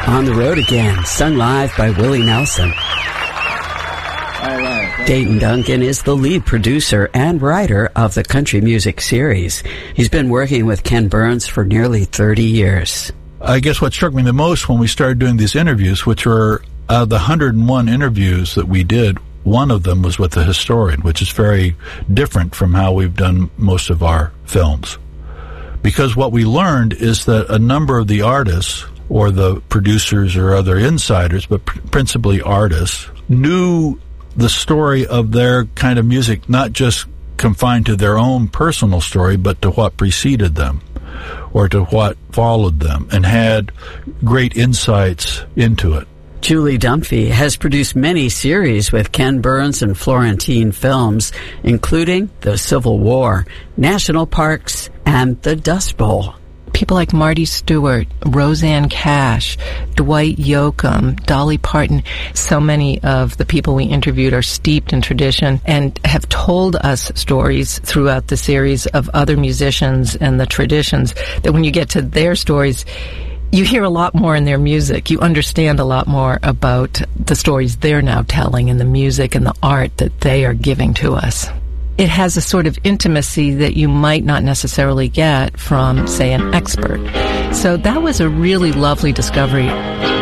On the Road Again, sung live by Willie Nelson. All right. Dayton Duncan is the lead producer and writer of the country music series. He's been working with Ken Burns for nearly 30 years. I guess what struck me the most when we started doing these interviews, which were the 101 interviews that we did, one of them was with the historian, which is very different from how we've done most of our films. Because what we learned is that a number of the artists, or the producers or other insiders, but principally artists, knew the story of their kind of music, not just confined to their own personal story, but to what preceded them or to what followed them, and had great insights into it. Julie Dunphy has produced many series with Ken Burns and Florentine Films, including The Civil War, National Parks, and The Dust Bowl. People like Marty Stewart, Roseanne Cash, Dwight Yoakam, Dolly Parton. So many of the people we interviewed are steeped in tradition and have told us stories throughout the series of other musicians and the traditions that when you get to their stories, you hear a lot more in their music. You understand a lot more about the stories they're now telling and the music and the art that they are giving to us. It has a sort of intimacy that you might not necessarily get from, say, an expert. So that was a really lovely discovery.